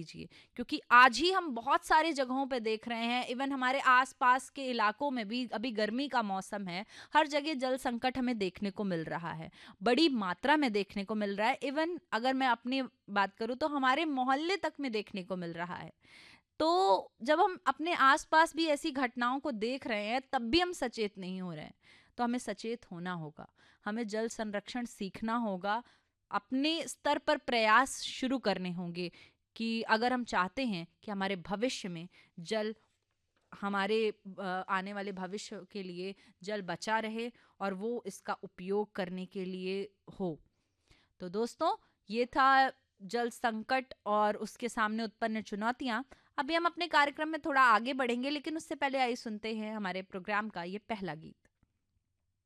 लीजिए, क्योंकि आज ही हम बहुत सारी जगहों पे देख रहे हैं, इवन हमारे आसपास के इलाकों में भी अभी गर्मी का मौसम है, हर जगह जल संकट हमें देखने को मिल रहा है, बड़ी मात्रा में देखने को मिल रहा है। इवन अगर मैं अपनी बात करूं तो हमारे मोहल्ले तक में देखने को मिल रहा है। तो जब हम अपने आसपास भी ऐसी घटनाओं को देख रहे हैं तब भी हम सचेत नहीं हो रहे हैं, तो हमें सचेत होना होगा, हमें जल संरक्षण सीखना होगा, अपने स्तर पर प्रयास शुरू करने होंगे कि अगर हम चाहते हैं कि हमारे भविष्य में जल, हमारे आने वाले भविष्य के लिए जल बचा रहे और वो इसका उपयोग करने के लिए हो। तो दोस्तों, ये था जल संकट और उसके सामने उत्पन्न चुनौतियां। अभी हम अपने कार्यक्रम में थोड़ा आगे बढ़ेंगे, लेकिन उससे पहले आइए सुनते हैं हमारे प्रोग्राम का ये पहला गीत।